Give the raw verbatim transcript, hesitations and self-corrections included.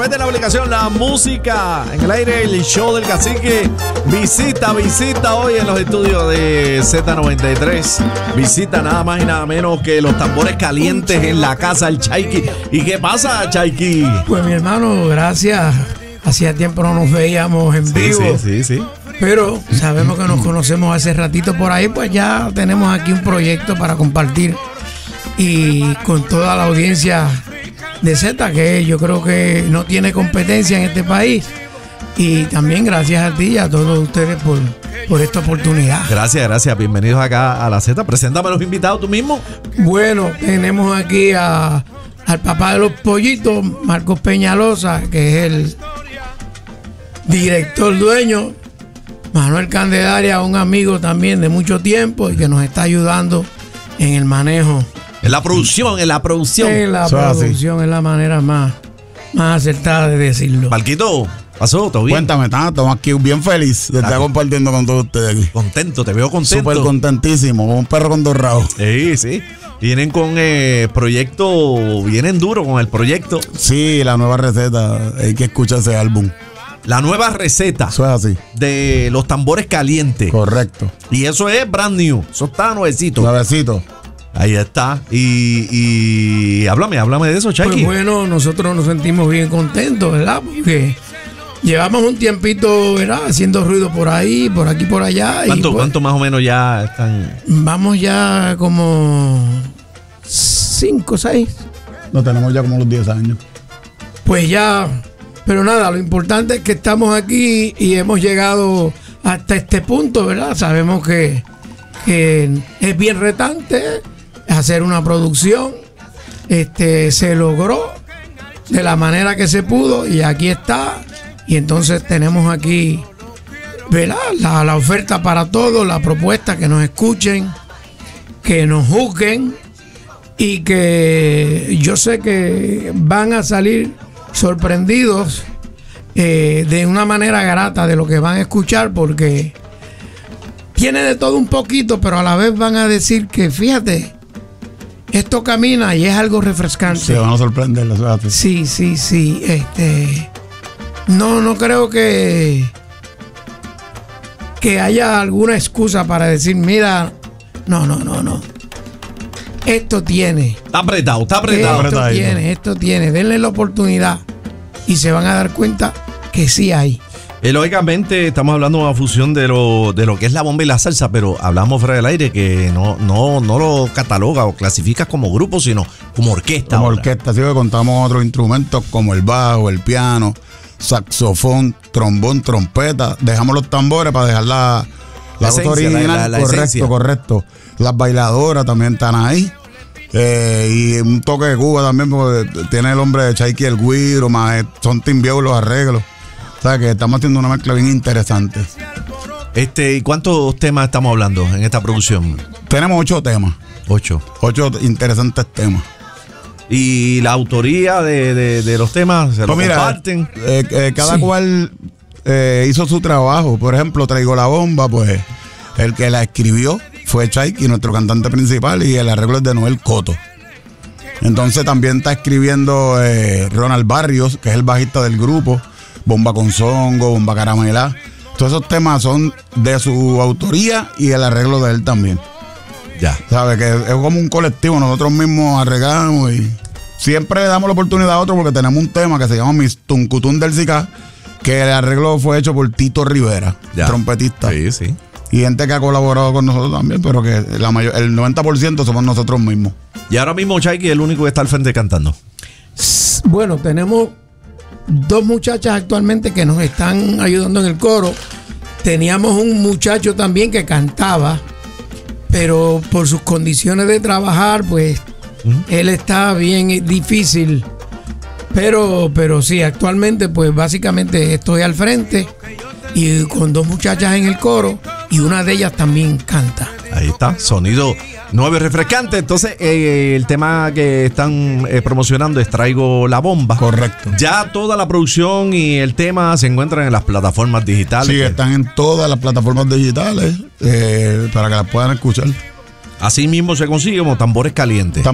través de la aplicación La Música en el aire, el show del cacique. Visita, visita hoy en los estudios de Z noventa y tres. Visita nada más y nada menos que los tambores calientes en la casa del Chaiki. ¿Y qué pasa, Chaiki? Pues mi hermano, gracias. Hacía tiempo no nos veíamos en Sí, vivo. sí, sí, sí. Pero sabemos que nos conocemos hace ratito por ahí, pues ya tenemos aquí un proyecto para compartir. Y con toda la audiencia de Z, que yo creo que no tiene competencia en este país. Y también gracias a ti y a todos ustedes por, por esta oportunidad. Gracias, gracias. Bienvenidos acá a la Z. Preséntame a los invitados tú mismo. Bueno, tenemos aquí a, al papá de los pollitos, Marcos Peñalosa, que es el director dueño. Manuel Candelaria, un amigo también de mucho tiempo y que nos está ayudando en el manejo. En la producción, en la producción. En la Eso es así. producción es la manera más, más acertada de decirlo. Marquito, ¿pasó? ¿Todo bien? Cuéntame, tanto, estamos aquí bien feliz de estar Ah. compartiendo con todos ustedes aquí. Contento, te veo contento. Súper contentísimo, como un perro con dos rabos. Sí, sí. Vienen con eh, proyecto, vienen duro con el proyecto. Sí, la nueva receta, hay que escuchar ese álbum. La nueva receta Eso es así, de los tambores calientes. correcto. Y eso es brand new. Eso está nuevecito. Suavecito. Ahí está. Y, y háblame, háblame de eso, Chaiki. Pues bueno, nosotros nos sentimos bien contentos, ¿verdad? Porque llevamos un tiempito, ¿verdad? Haciendo ruido por ahí, por aquí, por allá. y ¿Cuánto, pues, ¿Cuánto más o menos ya están? Vamos ya como cinco, seis. Lo tenemos ya como los diez años. Pues ya, pero nada, lo importante es que estamos aquí y hemos llegado hasta este punto, ¿verdad? Sabemos que, que es bien retante hacer una producción. Este, se logró de la manera que se pudo y aquí está. Y entonces tenemos aquí, ¿verdad? La, la oferta para todos, la propuesta, que nos escuchen, que nos juzguen y que yo sé que van a salir sorprendidos eh, de una manera grata de lo que van a escuchar, porque tiene de todo un poquito, pero a la vez van a decir que fíjate, esto camina y es algo refrescante. Se van a sorprender, eso es así. Sí, sí, sí. Este, no, no creo que que haya alguna excusa para decir, mira, no, no, no, no. Esto tiene. Está apretado, está apretado. Esto apretadito. tiene, esto tiene. Denle la oportunidad y se van a dar cuenta que sí hay. Eh, lógicamente estamos hablando de una fusión de lo, de lo que es la bomba y la salsa, pero hablamos fuera del aire que no, no, no lo cataloga o clasificas como grupo, sino como orquesta. Como ahora. orquesta, así que contamos otros instrumentos como el bajo, el piano, saxofón, trombón, trompeta. Dejamos los tambores para dejar la, La la voz esencia, original. la- la- la correcto, esencia. correcto. Las bailadoras también están ahí. Eh, y un toque de Cuba también, porque tiene el hombre de Chaiki el Guiro, más eh, son timbiados los arreglos. O sea que estamos haciendo una mezcla bien interesante. Este, ¿y cuántos temas estamos hablando en esta producción? Tenemos ocho temas, Ocho. ocho interesantes temas. Y la autoría de, de- de los temas se lo Pues mira, comparten. eh, eh, cada Sí. cual eh, hizo su trabajo. Por ejemplo, Traigo la Bomba, pues el que la escribió fue Chaiki, nuestro cantante principal, y el arreglo es de Noel Coto. Entonces también está escribiendo eh, Ronald Barrios, que es el bajista del grupo, Bomba con Zongo, Bomba Caramela. Todos esos temas son de su autoría y el arreglo de él también. Ya. ¿Sabe? Que es como un colectivo, nosotros mismos arreglamos y siempre le damos la oportunidad a otro porque tenemos un tema que se llama Mis Tuncutún del Zika, que el arreglo fue hecho por Tito Rivera, Ya. trompetista. Sí, sí. Y gente que ha colaborado con nosotros también, pero que la mayor, el noventa por ciento somos nosotros mismos. Y ahora mismo Chaiki es el único que está al frente cantando. Bueno, tenemos dos muchachas actualmente que nos están ayudando en el coro. Teníamos un muchacho también que cantaba, pero por sus condiciones de trabajar, pues él está bien difícil. Pero, pero sí, actualmente, pues básicamente estoy al frente y con dos muchachas en el coro y una de ellas también canta. Ahí está, sonido nuevo y refrescante. Entonces, eh, el tema que están eh, promocionando es Traigo la Bomba. Correcto. Ya toda la producción y el tema se encuentran en las plataformas digitales. Sí, están en todas las plataformas digitales eh, para que las puedan escuchar. Así mismo se consigue como Tambores Calientes.